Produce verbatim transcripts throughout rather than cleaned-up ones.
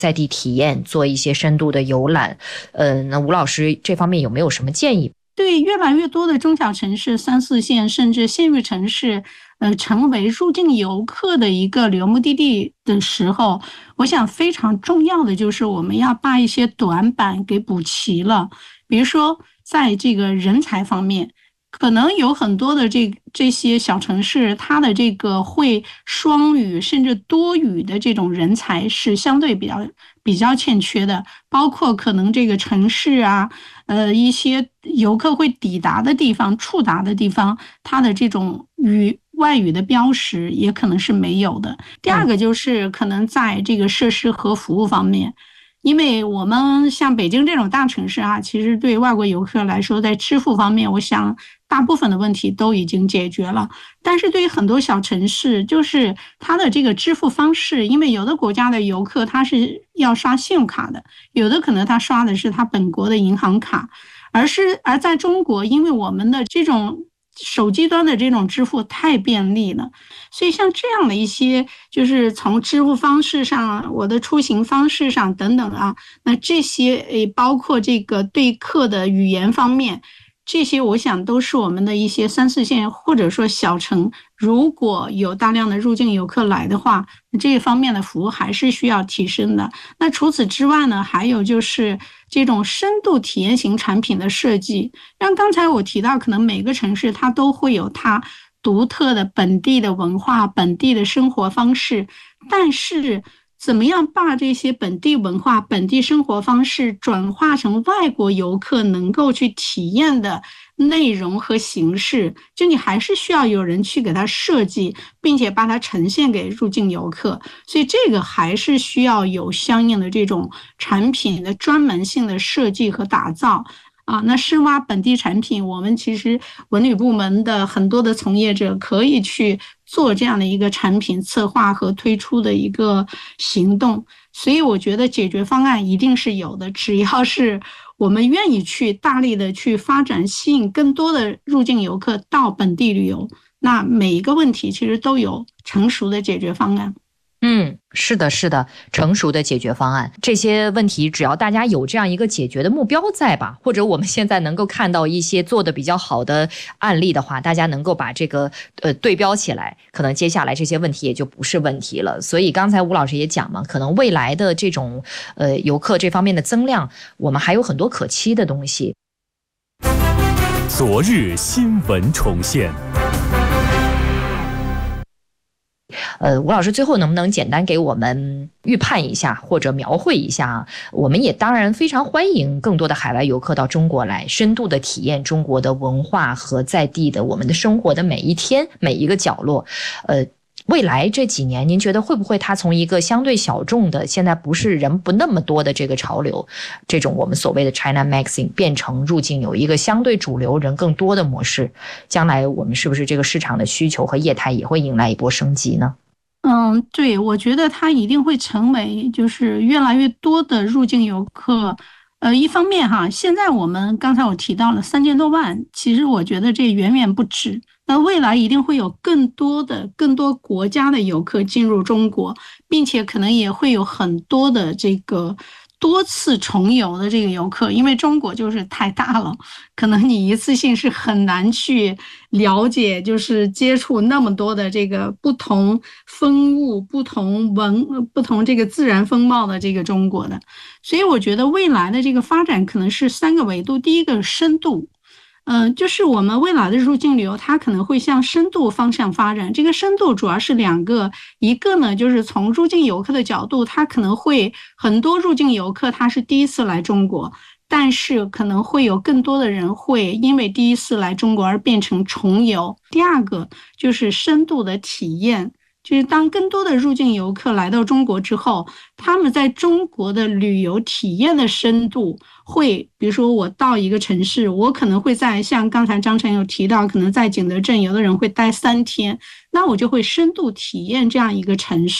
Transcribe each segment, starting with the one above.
在地体验，做一些深度的游览。呃，那吴老师这方面有没有什么建议？ 对越来越多的中小城市、三四线甚至县域城市，呃，成为入境游客的一个旅游目的地的时候，我想非常重要的就是我们要把一些短板给补齐了。比如说，在这个人才方面，可能有很多的这这些小城市，它的这个会双语甚至多语的这种人才是相对比较比较欠缺的，包括可能这个城市啊，呃，一些游客会抵达的地方、触达的地方，它的这种语外语的标识也可能是没有的。第二个就是可能在这个设施和服务方面。因为我们像北京这种大城市啊，其实对外国游客来说，在支付方面，我想大部分的问题都已经解决了。但是对于很多小城市，就是它的这个支付方式，因为有的国家的游客他是要刷信用卡的，有的可能他刷的是他本国的银行卡，而是而在中国，因为我们的这种手机端的这种支付太便利了，所以像这样的一些，就是从支付方式上、我的出行方式上等等啊，那这些诶，包括这个对客的语言方面，这些我想都是我们的一些三四线或者说小城，如果有大量的入境游客来的话，这方面的服务还是需要提升的。那除此之外呢，还有就是这种深度体验型产品的设计，像刚才我提到，可能每个城市它都会有它独特的本地的文化、本地的生活方式，但是怎么样把这些本地文化、本地生活方式转化成外国游客能够去体验的内容和形式，就你还是需要有人去给它设计，并且把它呈现给入境游客，所以这个还是需要有相应的这种产品的专门性的设计和打造。啊，那深挖本地产品，我们其实文旅部门的很多的从业者可以去做这样的一个产品策划和推出的一个行动，所以我觉得解决方案一定是有的，只要是我们愿意去大力的去发展，吸引更多的入境游客到本地旅游，那每一个问题其实都有成熟的解决方案。 嗯，是的，是的，成熟的解决方案，这些问题只要大家有这样一个解决的目标在吧，或者我们现在能够看到一些做的比较好的案例的话，大家能够把这个呃对标起来，可能接下来这些问题也就不是问题了。所以刚才吴老师也讲嘛，可能未来的这种呃游客这方面的增量，我们还有很多可期的东西。 昨日新闻重现。 呃，吴老师最后能不能简单给我们预判一下或者描绘一下啊？我们也当然非常欢迎更多的海外游客到中国来，深度的体验中国的文化和在地的我们的生活的每一天每一个角落。呃，未来这几年您觉得会不会它从一个相对小众的，现在不是人不那么多的这个潮流，这种我们所谓的 China Maxing 变成入境有一个相对主流人更多的模式，将来我们是不是这个市场的需求和业态也会迎来一波升级呢？ 嗯，对，我觉得它一定会成为就是越来越多的入境游客。呃，一方面哈，现在我们刚才我提到了三千多万，其实我觉得这远远不止。那未来一定会有更多的、更多国家的游客进入中国，并且可能也会有很多的这个多次重游的这个游客，因为中国就是太大了，可能你一次性是很难去了解，就是接触那么多的这个不同风物、不同文、不同这个自然风貌的这个中国的。所以我觉得未来的这个发展可能是三个维度，第一个深度。嗯、呃，就是我们未来的入境旅游，它可能会向深度方向发展。这个深度主要是两个，一个呢就是从入境游客的角度，它可能会很多入境游客他是第一次来中国，但是可能会有更多的人会因为第一次来中国而变成重游。第二个就是深度的体验。就是当更多的入境游客来到中国之后，他们在中国的旅游体验的深度会，比如说我到一个城市，我可能会在像刚才张晨有提到，可能在景德镇有的人会待三天，那我就会深度体验这样一个城市，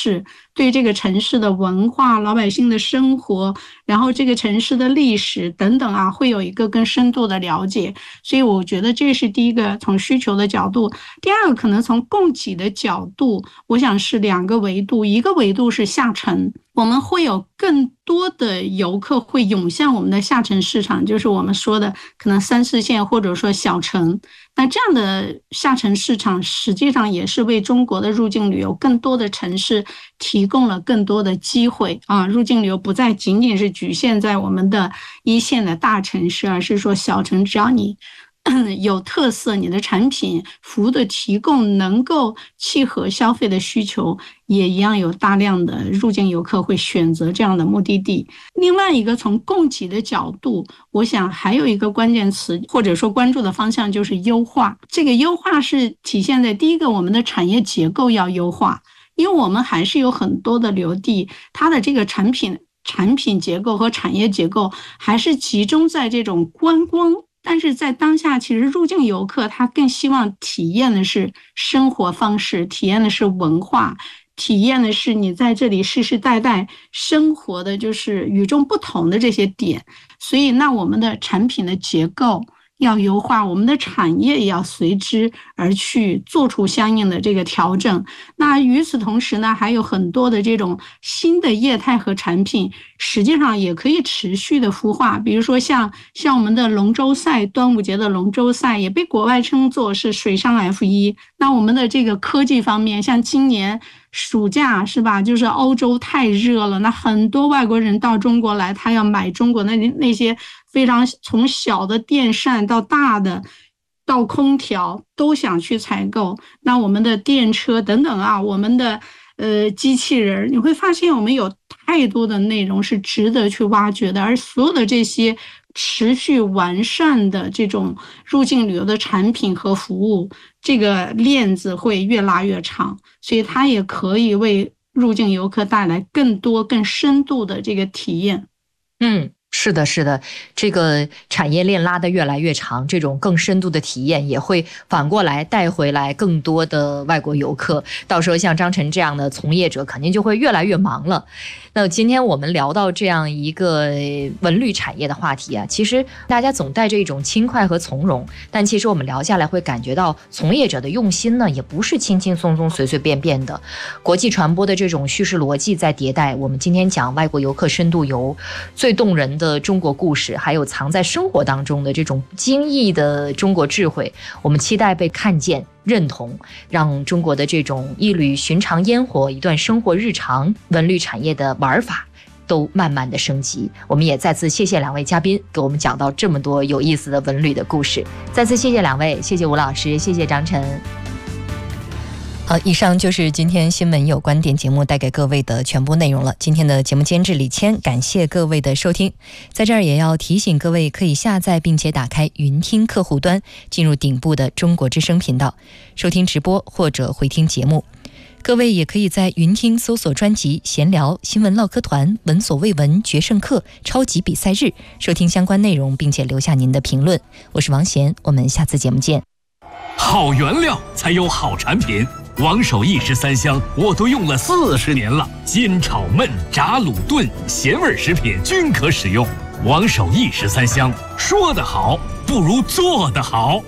对这个城市的文化、老百姓的生活，然后这个城市的历史等等啊，会有一个更深度的了解。所以我觉得这是第一个从需求的角度。第二个可能从供给的角度，我想是两个维度，一个维度是下沉，我们会有更多的游客会涌向我们的下沉市场，就是我们说的可能三四线或者说小城。那这样的下沉市场实际上也是为中国的入境旅游更多的城市提供了更多的机会啊！入境旅游不再仅仅是局限在我们的一线的大城市，而是说小城，只要你有特色，你的产品服务的提供能够契合消费的需求，也一样有大量的入境游客会选择这样的目的地。另外一个从供给的角度，我想还有一个关键词或者说关注的方向就是优化。这个优化是体现在第一个，我们的产业结构要优化，因为我们还是有很多的旅游地，它的这个产品产品结构和产业结构还是集中在这种观光。但是在当下，其实入境游客他更希望体验的是生活方式，体验的是文化，体验的是你在这里世世代代生活的就是与众不同的这些点。所以那我们的产品的结构要优化，我们的产业也要随之而去做出相应的这个调整。那与此同时呢，还有很多的这种新的业态和产品，实际上也可以持续的孵化。比如说像像我们的龙舟赛，端午节的龙舟赛也被国外称作是水上 F 一。那我们的这个科技方面，像今年暑假是吧，就是欧洲太热了，那很多外国人到中国来，他要买中国的那些非常从小的电扇到大的到空调都想去采购。那我们的电车等等啊，我们的呃机器人，你会发现我们有太多的内容是值得去挖掘的，而所有的这些持续完善的这种入境旅游的产品和服务，这个链子会越拉越长，所以它也可以为入境游客带来更多更深度的这个体验。 嗯，是的，是的，这个产业链拉得越来越长，这种更深度的体验也会反过来带回来更多的外国游客。到时候像张晨这样的从业者肯定就会越来越忙了。那今天我们聊到这样一个文旅产业的话题啊，其实大家总带着一种轻快和从容，但其实我们聊下来会感觉到从业者的用心呢，也不是轻轻松松随随便便的。国际传播的这种叙事逻辑在迭代，我们今天讲外国游客深度游，最动人的中国故事，还有藏在生活当中的这种精益的中国智慧，我们期待被看见认同，让中国的这种一缕寻常烟火，一段生活日常，文旅产业的玩法都慢慢的升级。我们也再次谢谢两位嘉宾给我们讲到这么多有意思的文旅的故事，再次谢谢两位，谢谢吴老师，谢谢张晨。好，以上就是今天新闻有观点节目带给各位的全部内容了。今天的节目监制李谦，感谢各位的收听。在这儿也要提醒各位，可以下载并且打开云听客户端，进入顶部的中国之声频道，收听直播或者回听节目。各位也可以在云听搜索专辑闲聊、新闻唠嗑团、闻所未闻、决胜课、超级比赛日，收听相关内容并且留下您的评论。我是王贤，我们下次节目见。 好原料才有好产品，王守义十三香我都用了四十年了，煎炒焖炸卤炖咸味食品均可使用。王守义十三香，说得好不如做得好。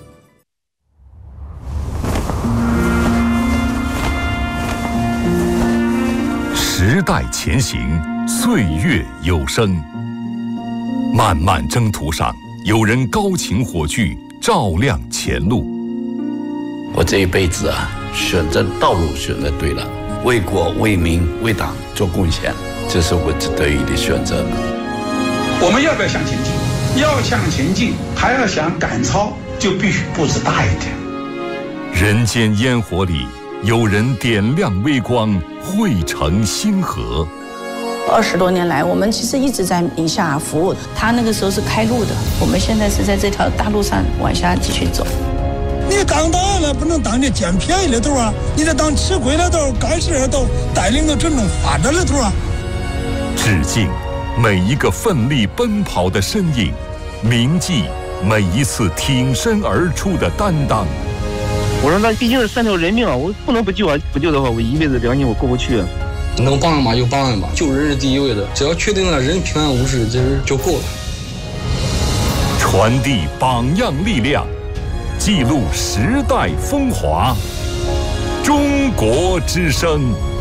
时代前行，岁月有声。漫漫征途上，有人高擎火炬，照亮前路。 我这一辈子啊，选择道路选择对了，为国为民为党做贡献，这是我得以的选择。 我们要不要向前进？要向前进，还要想赶超，就必须步子大一点。 人间烟火里，有人点亮微光，汇成星河。 二十多年来，我们其实一直在宁夏服务，他那个时候是开路的，我们现在是在这条大路上往下继续走。 你当大了不能当这捡便宜的头啊，你得当吃亏的头，干事的头，带领着真正发展的头啊。 致敬每一个奋力奔跑的身影，铭记每一次挺身而出的担当。 我说那毕竟是三条人命啊，我不能不救啊！不救的话，我一辈子良心我过不去啊。 能帮一把就帮一把，救人是第一位的，只要确定了人平安无事，这就够了。 传递榜样力量，记录时代风华。中国之声。